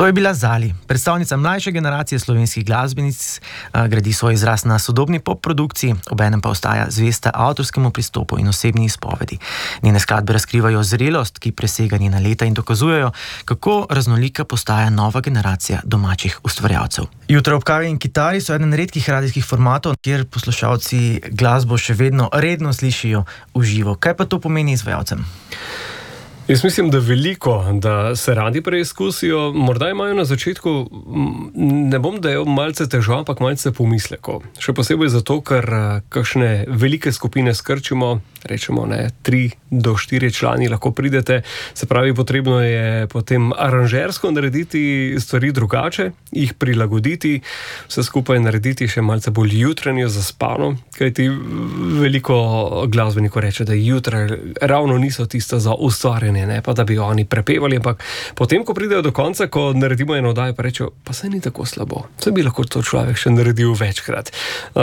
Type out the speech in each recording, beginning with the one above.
To je bila Zali, predstavnica mlajše generacije slovenskih glasbenic, gradi svoj izraz na sodobni pop-produkciji, obenem pa ostaja zvesta avtorskemu pristopu in osebni izpovedi. Njene skladbe razkrivajo zrelost, ki presega njena leta in dokazujejo, kako raznolika postaja nova generacija domačih ustvarjalcev. Jutra ob kavi in kitari so eden redkih radijskih formatov, kjer poslušalci glasbo še vedno redno slišijo v živo. Kaj pa to pomeni izvajalcem? Jaz mislim, da veliko, da se radi preizkusijo, morda imajo na začetku, ne bom dejal malce težav, ampak malce pomislekov. Še posebej zato, ker kakšne velike skupine skrčimo, rečemo 3 do 4 člani lahko pridete, se pravi, potrebno je potem aranžersko narediti stvari drugače, jih prilagoditi, vse skupaj narediti še malce bolj jutranjo zaspano, kajti veliko glasbenikov reče, da jutra ravno niso tista za ustvarjanje, ne pa da bi oni prepevali, ampak potem, ko pridejo do konca, ko naredimo eno oddajo, pa rečejo, pa saj ni tako slabo, saj bi lahko to človek še naredil večkrat.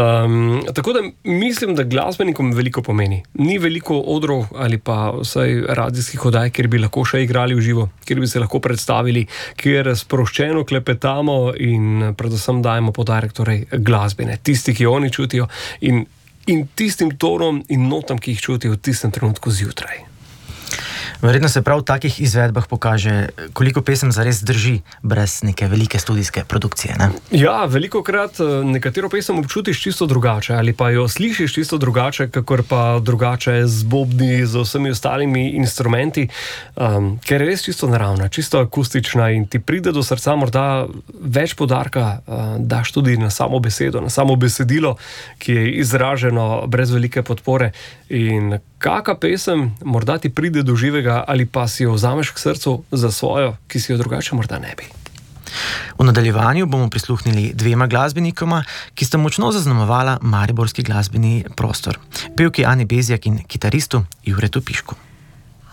Tako da mislim, da glasbenikom veliko pomeni. Ni veliko odrov ali pa vsaj radijskih oddaj, kjer bi lahko še igrali v živo, kjer bi se lahko predstavili, kjer sproščeno klepetamo in predvsem dajemo poudarek torej glasbene, tisti, ki oni čutijo in tistim tonom in notam, ki jih čutijo v tistem trenutku zjutraj. Verjetno se prav v takih izvedbah pokaže, koliko pesem zares drži brez neke velike studijske produkcije, ne? Ja, velikokrat nekatero pesem občutiš čisto drugače ali pa jo slišiš čisto drugače, kakor pa drugače z bobni, z vsemi ostalimi instrumenti, ker je res čisto naravna, čisto akustična in ti pride do srca, morda več poudarka daš tudi na samo besedo, na samo besedilo, ki je izraženo brez velike podpore in kaka pesem morda ti pride do živega ali pa si jo vzameš k srcu za svojo, ki si jo drugače morda ne bi. V nadaljevanju bomo prisluhnili 2 glasbenikoma, ki sta močno zaznamovala mariborski glasbeni prostor. Pevki Ani Bezjak in kitaristu Juretu Pišku.